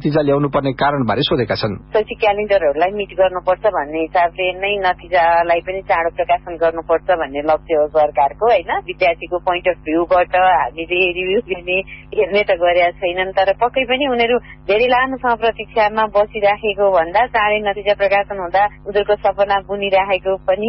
नतिजा ल्याउनु पर्ने कारणबारे सोधेका छन्। शैक्षिक क्यालेन्डरहरूलाई मिट गर्नुपर्छ भन्ने हिसाबले नै नतिजालाई पनि चाँडो प्रकाशन गर्नुपर्छ भन्ने लक्ष्य हो सरकारको, होइन। विद्यार्थीको पोइन्ट अफ भ्यूबाट हामीले रिभ्यू लिने हेर्ने त गरेका छैनन्, तर पक्कै पनि उनीहरू धेरै लामो समय प्रतीक्षामा बसिराखेको भन्दा चाँडै नतिजा प्रकाशन हुँदा उनीहरूको सपना बुनिराखेको पनि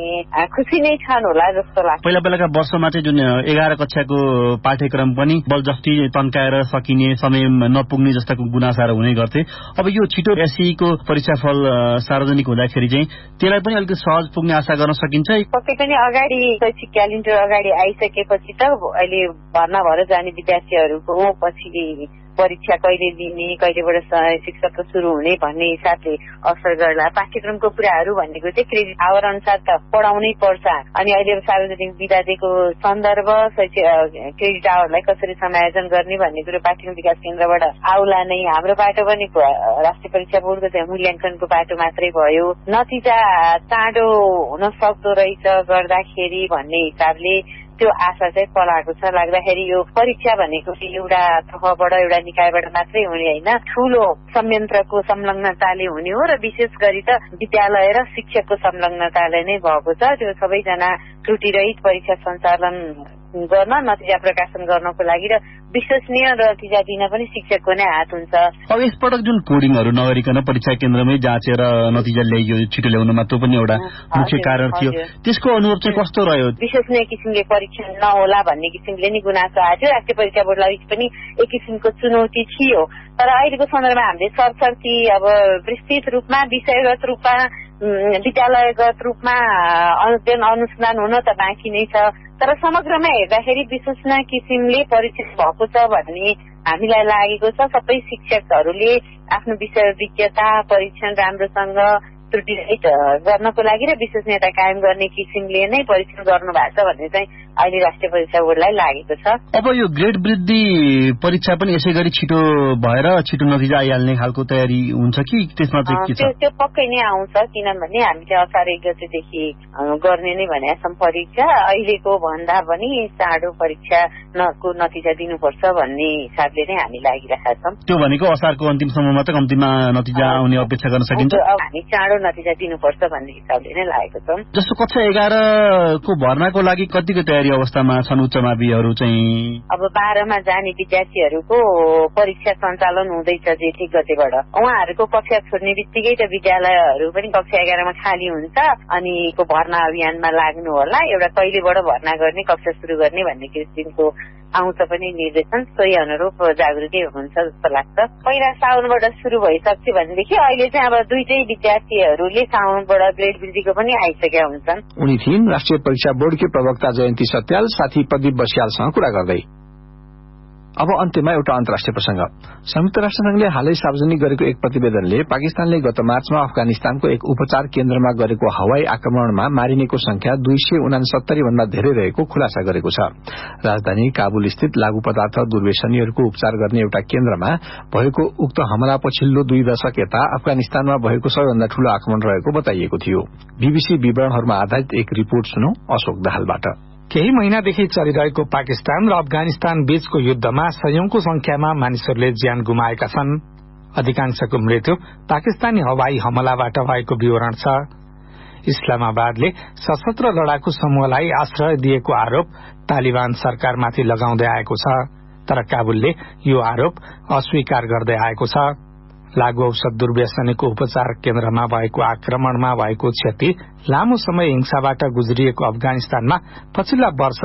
खुसी नै छन् होला जस्तो लाग्छ। पहिलाका वर्षमा चाहिँ जुन 11 कक्षाको पाठ्यक्रम पनि बलजफ्ती तन्काएर सकिने, समय नपुग्ने जस्ताको गुनासाहरू हुने गर्थे। अब यो छिटो एससीको परीक्षाफल सार्वजनिक हुँदाखेरि चाहिँ त्यसलाई पनि अलिकति सहज पुग्ने आशा गर्न सकिन्छ। पक्कै पनि अगाडि शैक्षिक क्यालेन्डर अगाडि आइसकेपछि त अहिले भर्ना भएर जाने विद्यार्थीहरूको पछि परीक्षा कहिले दिने, कहिलेबाट शिक्षा सुरु हुने भन्ने हिसाबले असर गर्ला। पाठ्यक्रमको कुराहरू भनेको चाहिँ क्रेडिट आवर अनुसार त पढाउनै पर्छ। अनि अहिले सार्वजनिक विदा दिएको सन्दर्भ क्रेडिट आवरलाई कसरी समायोजन गर्ने भन्ने कुरो पाठ्यक्रम विकास केन्द्रबाट आउला नै। हाम्रो बाटो पनि राष्ट्रिय परीक्षा बोर्डको चाहिँ मूल्याङ्कनको बाटो मात्रै भयो। नतिजा चाँडो हुन सक्दो रहेछ गर्दाखेरि भन्ने हिसाबले त्यो आशा चाहिँ पलाएको छ। लाग्दाखेरि यो परीक्षा भनेको एउटा तहबाट एउटा निकायबाट मात्रै हुने होइन, ठूलो संयन्त्रको संलग्नताले हुने हो र विशेष गरी त विद्यालय र शिक्षकको संलग्नताले नै भएको छ। त्यो सबैजना त्रुटिरहित परीक्षा सञ्चालन गर्न, नतिजा प्रकाशन गर्नको लागि र विश्वसनीय नतिजा दिन पनि शिक्षकको नै हात हुन्छ। अब यसपटक जुन कोडिङहरू नगरिकन परीक्षा केन्द्रमै जाँचेर नतिजा ल्याइयो, छिटो ल्याउनुमा त्यो पनि एउटा मुख्य कारण थियो। त्यसको अनुभव चाहिँ कस्तो रह्यो? विश्वसनीय किसिमले परीक्षा नहोला भन्ने किसिमले नै गुनासो आयो। राष्ट्रिय परीक्षा बोर्डलाई पनि एक किसिमको चुनौती थियो, तर अहिलेको सन्दर्भमा हामीले सरसर्ती अब विस्तृत रूपमा विषयगत रूपमा विद्यालयगत रूपमा अध्ययन अनुसन्धान हुन त बाँकी नै छ, तर समग्रमा हेर्दाखेरि विश्वसनीय किसिमले परीक्षण भएको छ भन्ने हामीलाई लागेको छ। सबै शिक्षकहरूले आफ्नो विषय विज्ञता परीक्षण राम्रोसँग त्रुटिरहित गर्नको लागि र विश्वसनीयता कायम गर्ने किसिमले नै परीक्षण गर्नु भएको छ भन्ने चाहिँ अहिले राष्ट्रिय परीक्षा बोर्डलाई लागेको छ। अब यो ग्रेड वृद्धि परीक्षा पनि यसै गरी छिटो भएर छिटो नतिजा आइहाल्ने खालको तयारी हुन्छ कि त्यसमा चाहिँ के छ? त्यो पक्कै नै आउँछ, किनभने हामीले असार 1 गतेदेखि गर्ने नै भनेका छौँ परीक्षा। अहिलेको भन्दा पनि चाँडो परीक्षाको नतिजा दिनुपर्छ भन्ने हिसाबले नै हामी लागिरहेका छौँ। त्यो भनेको असारको अन्तिमसम्ममा त कम्तीमा नतिजा आउने अपेक्षा गर्न सकिन्छ। हामी चाँडो नतिजा दिनुपर्छ भन्ने हिसाबले नै लागेको छौँ। जस्तो कक्षा 11 को भर्नाको लागि कतिको तयारी अवस्थामा छन् उच्च माविहरू चाहिँ? अब 12 मा जाने विद्यार्थीहरूको परीक्षा सञ्चालन हुँदैछ जेठ 1 गतेबाट। उहाँहरूको कक्षा छोड्ने बित्तिकै त विद्यालयहरू पनि कक्षा 11 मा खाली हुन्छ अनि भर्ना अभियानमा लाग्नु होला। एउटा कहिलेबाट भर्ना गर्ने, कक्षा सुरु गर्ने भन्ने किसिमको आउँछ पनि निर्देशन, सोही अनुरूप जागृति हुन्छ जस्तो लाग्छ। पहिला साउनबाट सुरु भइसक्थ्यो भनेदेखि अहिले चाहिँ अब दुईटै विद्यार्थीहरूले साउनबाट ग्रेड वृद्धिको पनि आइसकेका हुन्छन्। उनी थिइन् राष्ट्रिय परीक्षा बोर्डकी प्रवक्ता जयन्ती सत्याल, साथी प्रदीप बस्यालसँग कुरा गर्दै। अब अन्त्यमा एउटा अन्तर्राष्ट्रिय प्रसंग। संयुक्त राष्ट्र संघले हालै सार्वजनिक गरेको एक प्रतिवेदनले पाकिस्तानले गत मार्चमा अफगानिस्तानको एक उपचार केन्द्रमा गरेको हवाई आक्रमणमा मारिनेको संख्या 269 भन्दा धेरै रहेको खुलासा गरेको छ। राजधानी काबुल स्थित लागू पदार्थ दुर्व्यसनीहरूको उपचार गर्ने एउटा केन्द्रमा भएको उक्त हमला पछिल्लो 2 दशक यता अफगानिस्तानमा भएको सबैभन्दा ठूलो आक्रमण रहेको बताइएको थियो। बीबीसी विवरणहरूमा आधारित एक रिपोर्ट सुनौ अशोक दाहालबाट। केही महिनादेखि चलिरहेको पाकिस्तान र अफगानिस्तान बीचको युद्धमा सयौंको संख्यामा मानिसहरूले ज्यान गुमाएका छन्। अधिकांशको मृत्यु पाकिस्तानी हवाई हमलाबाट भएको विवरण छ। इस्लामाबादले सशस्त्र लडाकु समूहलाई आश्रय दिएको आरोप तालिबान सरकारमाथि लगाउँदै आएको छ, तर काबुलले यो आरोप अस्वीकार गर्दै आएको छ। लागू औषध दुर्व्यसनीको उपचार केन्द्रमा भएको आक्रमणमा भएको क्षति लामो समय हिंसाबाट गुज्रिएको अफगानिस्तानमा पछिल्ला वर्ष